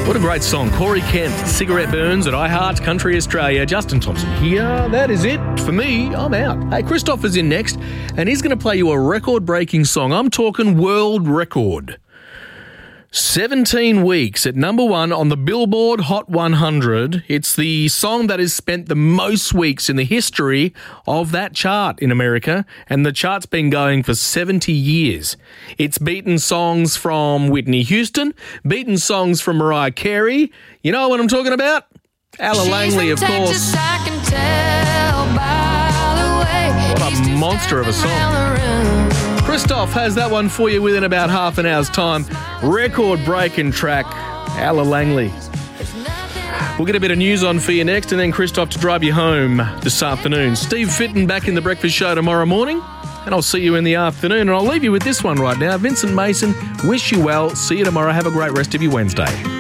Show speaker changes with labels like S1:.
S1: What a great song. Corey Kent, Cigarette Burns at iHeart Country Australia. Justin Thompson here. That is it for me. I'm out. Hey, Christopher's in next, and he's going to play you a record-breaking song. I'm talking world record. 17 weeks at number one on the Billboard Hot 100. It's the song that has spent the most weeks in the history of that chart in America, and the chart's been going for 70 years. It's beaten songs from Whitney Houston, beaten songs from Mariah Carey. You know what I'm talking about? Ella Langley, of course. What a monster of a song. Christoph has that one for you within about half an hour's time. Record-breaking track, Ella Langley. We'll get a bit of news on for you next, and then Christoph to drive you home this afternoon. Steve Fitton back in the breakfast show tomorrow morning, and I'll see you in the afternoon. And I'll leave you with this one right now. Vincent Mason, wish you well. See you tomorrow. Have a great rest of your Wednesday.